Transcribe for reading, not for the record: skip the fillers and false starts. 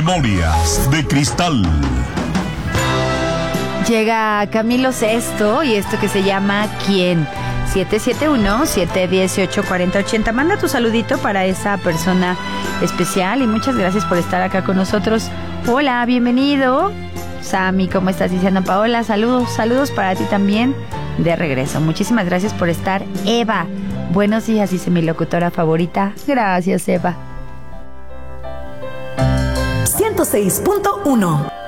Memorias de Cristal. Llega Camilo Sesto y esto que se llama ¿Quién? 771-718-4080. Manda tu saludito para esa persona especial y muchas gracias por estar acá con nosotros. Hola, bienvenido. Sammy, ¿cómo estás? Diciendo Paola, saludos para ti también de regreso. Muchísimas gracias por estar. Eva, buenos días, dice mi locutora favorita. Gracias, Eva. 106.1